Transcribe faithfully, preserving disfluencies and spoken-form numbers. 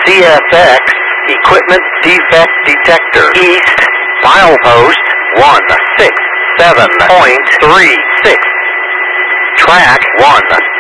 C F X, Equipment Defect Detector. East, milepost one six seven point three six. Track one